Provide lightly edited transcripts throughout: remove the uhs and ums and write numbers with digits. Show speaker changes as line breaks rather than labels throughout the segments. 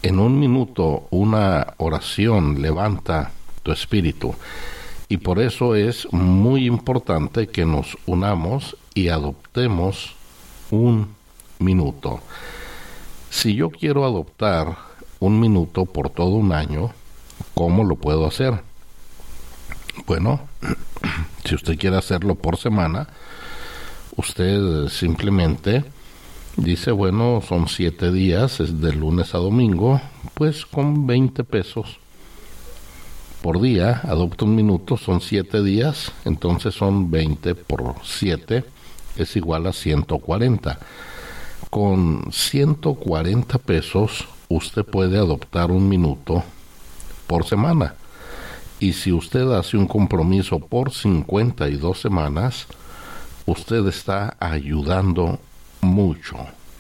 En un minuto una oración levanta tu espíritu. Y por eso es muy importante que nos unamos y adoptemos un minuto. Si yo quiero adoptar un minuto por todo un año, ¿cómo lo puedo hacer? Bueno, si usted quiere hacerlo por semana, usted simplemente dice, bueno, son 7 días, es de lunes a domingo, pues con 20 pesos por día, adopta un minuto, son 7 días, entonces son 20 por 7, es igual a 140. Con 140 pesos, usted puede adoptar un minuto por semana. Y si usted hace un compromiso por 52 semanas, usted está ayudando mucho.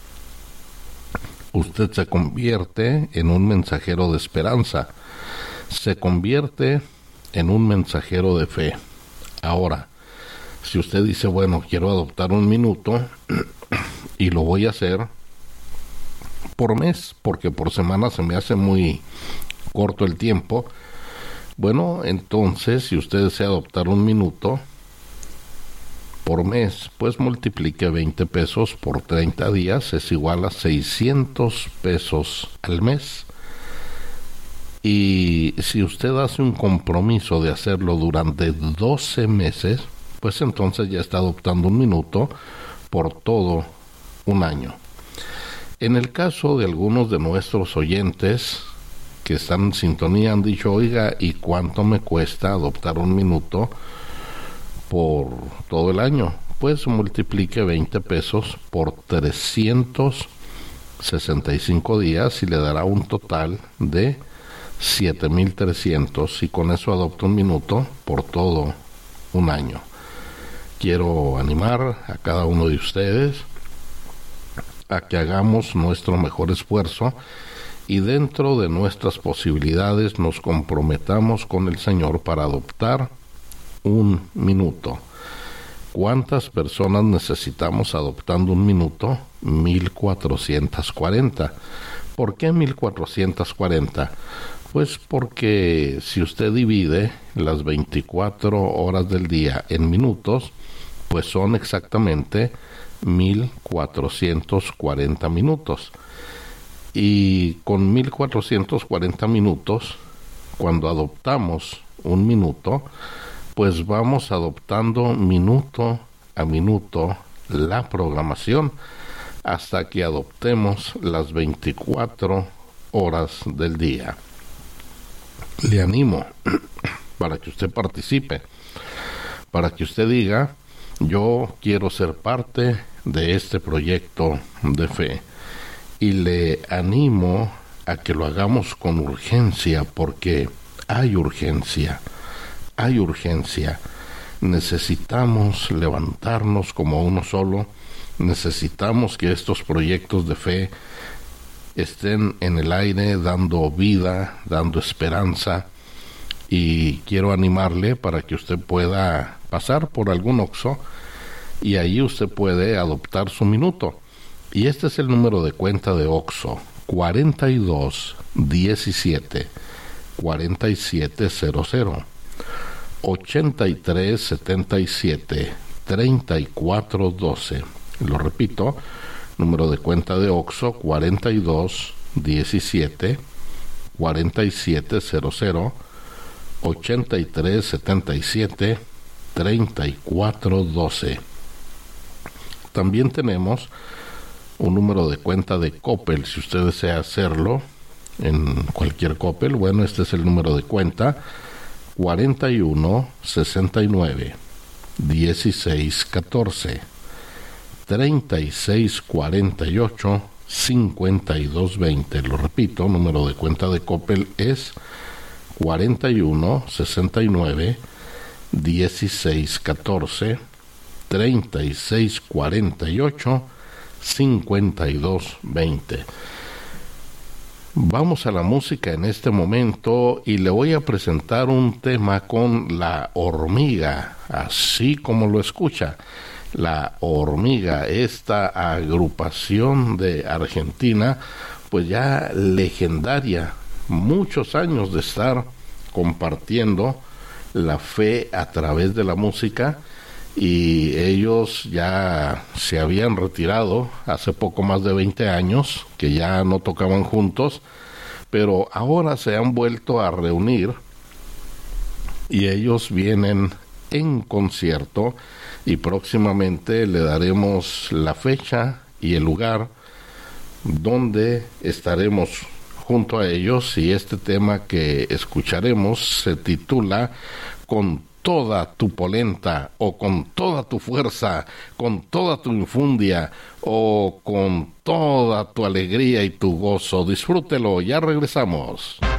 Usted se convierte en un mensajero de esperanza. Se convierte en un mensajero de fe. Ahora, si usted dice, bueno, quiero adoptar un minuto y lo voy a hacer por mes, porque por semana se me hace muy corto el tiempo, bueno, entonces, si usted desea adoptar un minuto por mes, pues multiplique 20 pesos por 30 días, es igual a 600 pesos al mes. Y si usted hace un compromiso de hacerlo durante 12 meses, pues entonces ya está adoptando un minuto por todo un año. En el caso de algunos de nuestros oyentes que están en sintonía, han dicho, oiga, ¿y cuánto me cuesta adoptar un minuto por todo el año? Pues multiplique 20 pesos por 365 días y le dará un total de 7,300, y con eso adopta un minuto por todo un año. Quiero animar a cada uno de ustedes a que hagamos nuestro mejor esfuerzo y dentro de nuestras posibilidades nos comprometamos con el Señor para adoptar un minuto. ¿Cuántas personas necesitamos adoptando un minuto? 1,440. ¿Por qué 1,440? Pues porque si usted divide las 24 horas del día en minutos, pues son exactamente 1,440 minutos. Y con 1,440 minutos, cuando adoptamos un minuto, pues vamos adoptando minuto a minuto la programación hasta que adoptemos las 24 horas del día. Le animo para que usted participe, para que usted diga, yo quiero ser parte de este proyecto de fe. Y le animo a que lo hagamos con urgencia, porque hay urgencia, hay urgencia. Necesitamos levantarnos como uno solo, necesitamos que estos proyectos de fe estén en el aire, dando vida, dando esperanza, y quiero animarle para que usted pueda pasar por algún Oxxo y ahí usted puede adoptar su minuto. Y este es el número de cuenta de Oxxo: 4217 4700 8377 3412. Lo repito, número de cuenta de Oxxo: 4217 4700 8377 3412. También tenemos un número de cuenta de Coppel, si usted desea hacerlo en cualquier Coppel. Bueno, este es el número de cuenta: 4169 1614 3648 5220. Lo repito, número de cuenta de Coppel es 4169 1614 3648 5220. Vamos a la música en este momento y le voy a presentar un tema con La Hormiga, así como lo escucha. La Hormiga, esta agrupación de Argentina, pues ya legendaria, muchos años de estar compartiendo la fe a través de la música, y ellos ya se habían retirado hace poco más de 20 años, que ya no tocaban juntos, pero ahora se han vuelto a reunir y ellos vienen en concierto, y próximamente le daremos la fecha y el lugar donde estaremos junto a ellos, y este tema que escucharemos se titula Con toda tu polenta, o con toda tu fuerza, con toda tu infundia, o con toda tu alegría y tu gozo. Disfrútelo, ya regresamos.